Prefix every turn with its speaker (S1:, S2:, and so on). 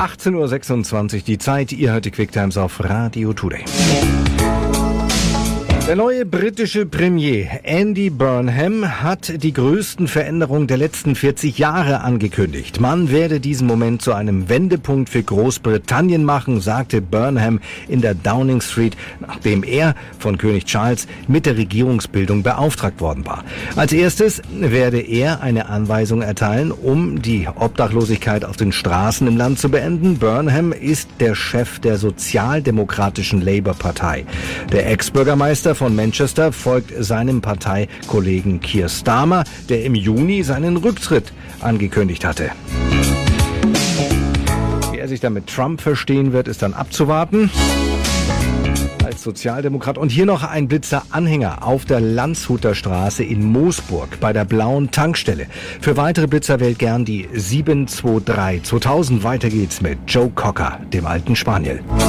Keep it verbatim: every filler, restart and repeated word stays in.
S1: achtzehn Uhr sechsundzwanzig die Zeit. Ihr hört die Quick-Times auf Radio Today. Der neue britische Premier Andy Burnham hat die größten Veränderungen der letzten vierzig Jahre angekündigt. Man werde diesen Moment zu einem Wendepunkt für Großbritannien machen, sagte Burnham in der Downing Street, nachdem er von König Charles mit der Regierungsbildung beauftragt worden war. Als erstes werde er eine Anweisung erteilen, um die Obdachlosigkeit auf den Straßen im Land zu beenden. Burnham ist der Chef der sozialdemokratischen Labour-Partei. Der Ex-Bürgermeister von Manchester folgt seinem Parteikollegen Keir Starmer, der im Juni seinen Rücktritt angekündigt hatte. Wie er sich dann mit Trump verstehen wird, ist dann abzuwarten. Als Sozialdemokrat. Und hier noch ein Blitzer-Anhänger auf der Landshuter Straße in Moosburg bei der blauen Tankstelle. Für weitere Blitzer wählt gern die sieben zwei drei zweitausend. Weiter geht's mit Joe Cocker, dem alten Spaniel.